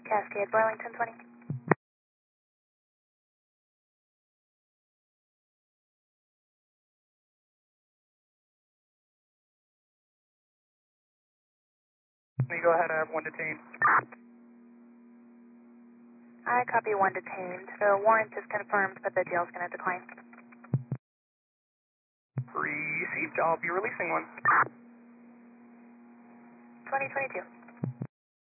Cascade, Burlington 20. Let me go ahead, I have one detained. I copy one detained. The warrant is confirmed, but the jail's going to decline. Received, I'll be releasing one. 2022.